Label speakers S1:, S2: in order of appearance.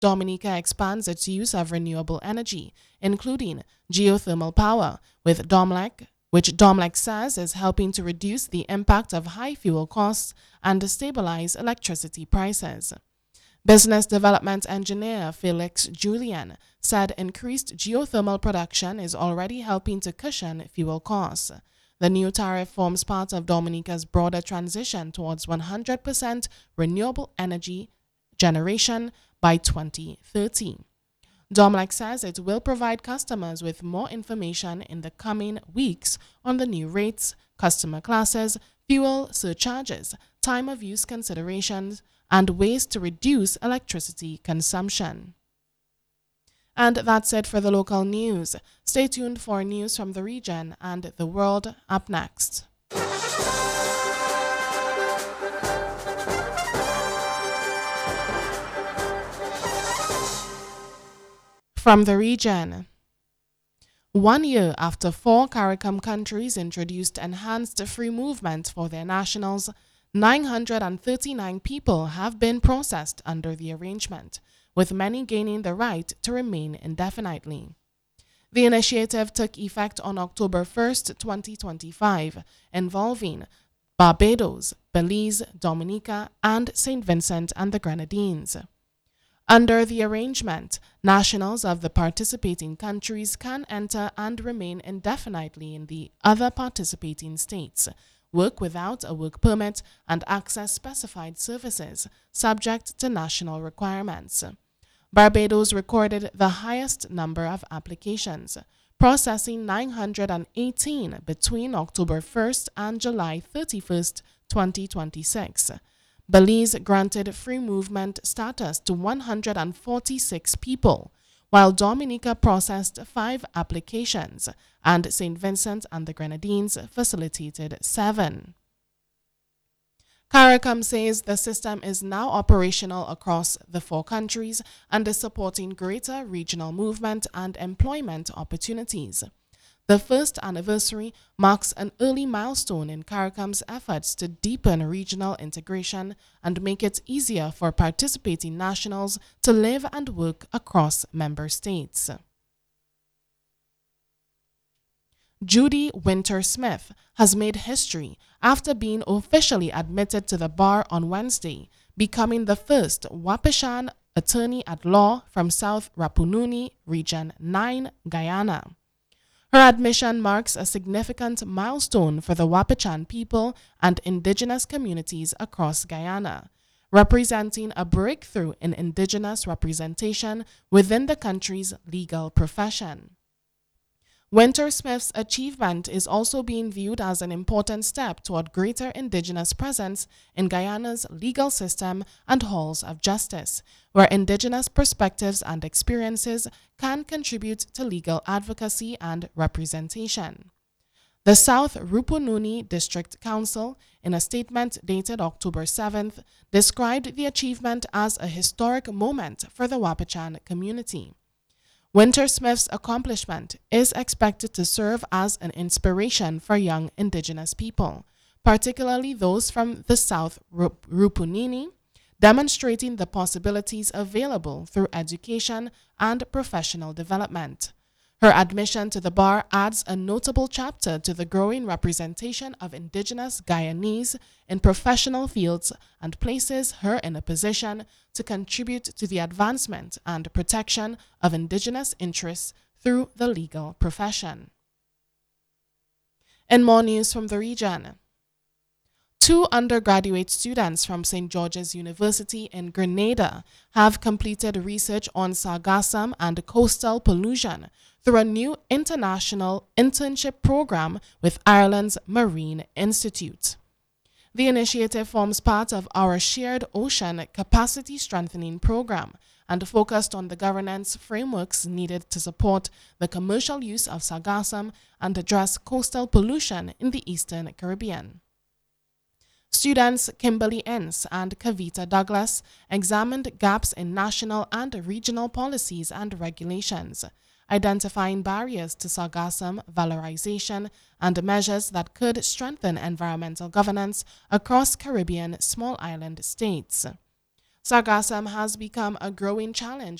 S1: Dominica expands its use of renewable energy, including geothermal power, with which Domlec says is helping to reduce the impact of high fuel costs and stabilize electricity prices. Business development engineer Felix Julian said increased geothermal production is already helping to cushion fuel costs. The new tariff forms part of Dominica's broader transition towards 100% renewable energy generation by 2030. Domlec says it will provide customers with more information in the coming weeks on the new rates, customer classes, fuel surcharges, time of use considerations, and ways to reduce electricity consumption. And that's it for the local news. Stay tuned for news from the region and the world up next. From the region. 1 year after 4 CARICOM countries introduced enhanced free movement for their nationals, 939 people have been processed under the arrangement, with many gaining the right to remain indefinitely. The initiative took effect on October 1st, 2025, involving Barbados, Belize, Dominica, and St. Vincent and the Grenadines. Under the arrangement, nationals of the participating countries can enter and remain indefinitely in the other participating states, work without a work permit, and access specified services, subject to national requirements. Barbados recorded the highest number of applications, processing 918 between October 1st and July 31st, 2026. Belize granted free movement status to 146 people, while Dominica processed 5 applications and St. Vincent and the Grenadines facilitated 7. CARICOM says the system is now operational across the 4 countries and is supporting greater regional movement and employment opportunities. The first anniversary marks an early milestone in CARICOM's efforts to deepen regional integration and make it easier for participating nationals to live and work across member states. Judy Winter-Smith has made history after being officially admitted to the bar on Wednesday, becoming the first Wapichan attorney at law from South Rapununi, Region 9, Guyana. Her admission marks a significant milestone for the Wapichan people and indigenous communities across Guyana, representing a breakthrough in indigenous representation within the country's legal profession. Winter-Smith's achievement is also being viewed as an important step toward greater indigenous presence in Guyana's legal system and halls of justice, where indigenous perspectives and experiences can contribute to legal advocacy and representation. The South Rupununi District Council, in a statement dated October 7th, described the achievement as a historic moment for the Wapichan community. Winter-Smith's accomplishment is expected to serve as an inspiration for young indigenous people, particularly those from the South Rupununi, demonstrating the possibilities available through education and professional development. Her admission to the bar adds a notable chapter to the growing representation of indigenous Guyanese in professional fields and places her in a position to contribute to the advancement and protection of indigenous interests through the legal profession. In more news from the region, 2 undergraduate students from St. George's University in Grenada have completed research on sargassum and coastal pollution through a new international internship program with Ireland's Marine Institute. The initiative forms part of our Shared Ocean Capacity Strengthening Program and focused on the governance frameworks needed to support the commercial use of sargassum and address coastal pollution in the Eastern Caribbean. Students Kimberly Ince and Kavita Douglas examined gaps in national and regional policies and regulations, identifying barriers to sargassum valorization and measures that could strengthen environmental governance across Caribbean small island states. Sargassum has become a growing challenge